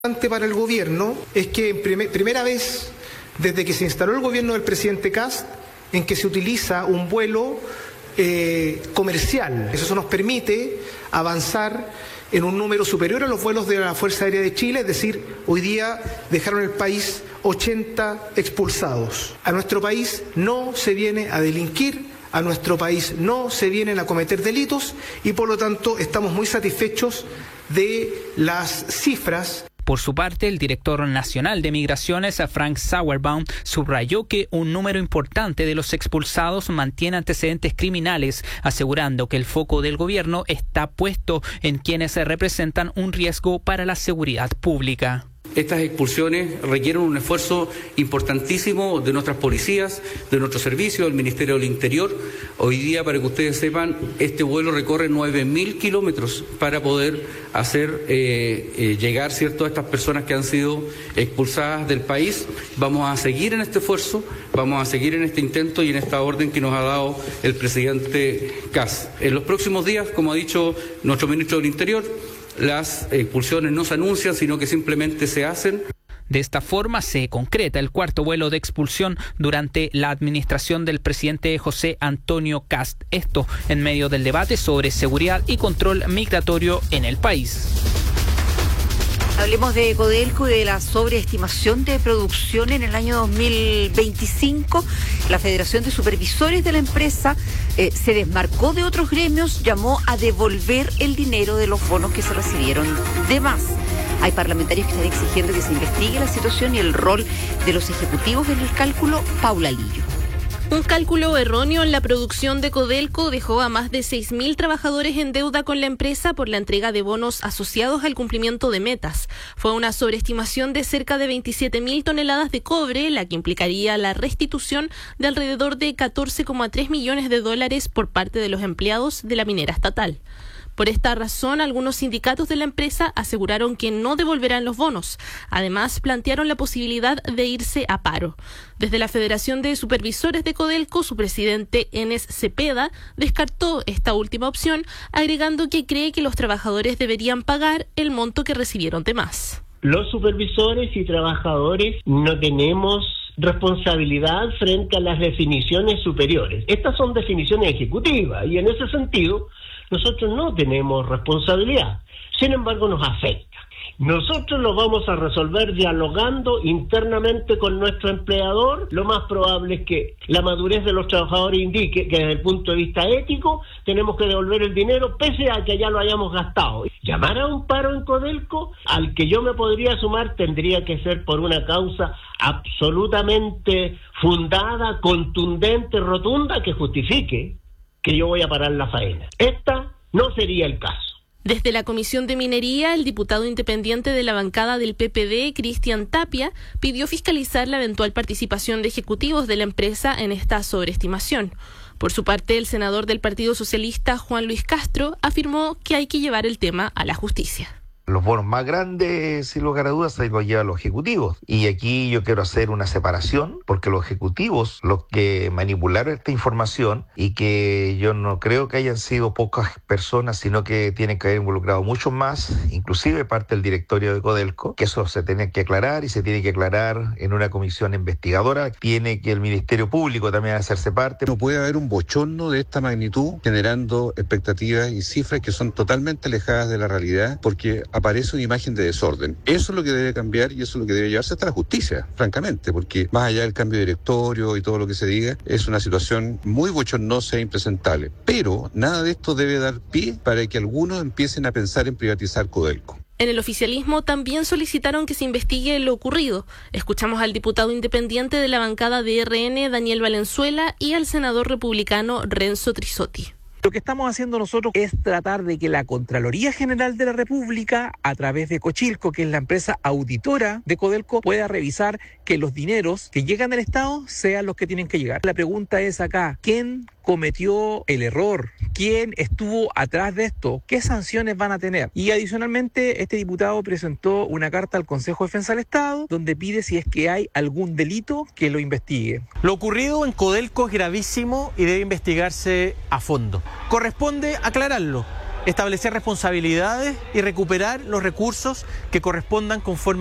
Para el gobierno es que primera vez desde que se instaló el gobierno del presidente Kast en que se utiliza un vuelo comercial. Eso nos permite avanzar en un número superior a los vuelos de la Fuerza Aérea de Chile, es decir, hoy día dejaron el país 80 expulsados. A nuestro país no se viene a delinquir, a nuestro país no se vienen a cometer delitos y por lo tanto estamos muy satisfechos de las cifras. Por su parte, el director nacional de Migraciones, Frank Sauerbaum, subrayó que un número importante de los expulsados mantiene antecedentes criminales, asegurando que el foco del gobierno está puesto en quienes representan un riesgo para la seguridad pública. Estas expulsiones requieren un esfuerzo importantísimo de nuestras policías, de nuestro servicio, del Ministerio del Interior. Hoy día, para que ustedes sepan, este vuelo recorre 9.000 kilómetros para poder hacer llegar, ¿cierto?, a estas personas que han sido expulsadas del país. Vamos a seguir en este esfuerzo, vamos a seguir en este intento y en esta orden que nos ha dado el presidente Kast. En los próximos días, como ha dicho nuestro ministro del Interior, las expulsiones no se anuncian, sino que simplemente se hacen. De esta forma se concreta el cuarto vuelo de expulsión durante la administración del presidente José Antonio Kast. Esto en medio del debate sobre seguridad y control migratorio en el país. Hablemos de Codelco y de la sobreestimación de producción en el año 2025. La Federación de Supervisores de la empresa se desmarcó de otros gremios, llamó a devolver el dinero de los bonos que se recibieron de más. Hay parlamentarios que están exigiendo que se investigue la situación y el rol de los ejecutivos en el cálculo. Paula Lillo. Un cálculo erróneo en la producción de Codelco dejó a más de 6.000 trabajadores en deuda con la empresa por la entrega de bonos asociados al cumplimiento de metas. Fue una sobreestimación de cerca de 27.000 toneladas de cobre, la que implicaría la restitución de alrededor de 14,3 millones de dólares por parte de los empleados de la minera estatal. Por esta razón, algunos sindicatos de la empresa aseguraron que no devolverán los bonos. Además, plantearon la posibilidad de irse a paro. Desde la Federación de Supervisores de Codelco, su presidente Enes Cepeda descartó esta última opción, agregando que cree que los trabajadores deberían pagar el monto que recibieron de más. Los supervisores y trabajadores no tenemos responsabilidad frente a las definiciones superiores. Estas son definiciones ejecutivas y en ese sentido nosotros no tenemos responsabilidad. Sin embargo, nos afecta. Nosotros lo vamos a resolver dialogando internamente con nuestro empleador. Lo más probable es que la madurez de los trabajadores indique que desde el punto de vista ético tenemos que devolver el dinero pese a que ya lo hayamos gastado. Llamar a un paro en Codelco, al que yo me podría sumar, tendría que ser por una causa absolutamente fundada, contundente, rotunda, que justifique que yo voy a parar la faena. Esta no sería el caso. Desde la Comisión de Minería, el diputado independiente de la bancada del PPD, Cristian Tapia, pidió fiscalizar la eventual participación de ejecutivos de la empresa en esta sobreestimación. Por su parte, el senador del Partido Socialista, Juan Luis Castro, afirmó que hay que llevar el tema a la justicia. Los bonos más grandes, sin lugar a dudas, se los llevan los ejecutivos. Y aquí yo quiero hacer una separación, porque los ejecutivos, los que manipularon esta información, y que yo no creo que hayan sido pocas personas, sino que tienen que haber involucrado muchos más, inclusive parte del directorio de Codelco, que eso se tiene que aclarar y se tiene que aclarar en una comisión investigadora. Tiene que el Ministerio Público también hacerse parte. No puede haber un bochorno de esta magnitud generando expectativas y cifras que son totalmente alejadas de la realidad, porque aparece una imagen de desorden. Eso es lo que debe cambiar y eso es lo que debe llevarse hasta la justicia, francamente, porque más allá del cambio de directorio y todo lo que se diga, es una situación muy bochornosa e impresentable. Pero nada de esto debe dar pie para que algunos empiecen a pensar en privatizar Codelco. En el oficialismo también solicitaron que se investigue lo ocurrido. Escuchamos al diputado independiente de la bancada de RN, Daniel Valenzuela, y al senador republicano Renzo Trisotti. Lo que estamos haciendo nosotros es tratar de que la Contraloría General de la República, a través de Cochilco, que es la empresa auditora de Codelco, pueda revisar que los dineros que llegan al Estado sean los que tienen que llegar. La pregunta es acá, ¿quién cometió el error? ¿Quién estuvo atrás de esto? ¿Qué sanciones van a tener? Y adicionalmente, este diputado presentó una carta al Consejo de Defensa del Estado donde pide, si es que hay algún delito, que lo investigue. Lo ocurrido en Codelco es gravísimo y debe investigarse a fondo. Corresponde aclararlo. establecer responsabilidades y recuperar los recursos que correspondan conforme